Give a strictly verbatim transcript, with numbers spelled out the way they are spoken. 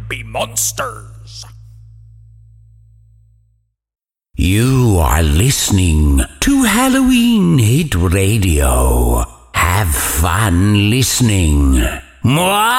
creepy monsters. You are listening to Halloween Hit Radio. Have fun listening. Mwah!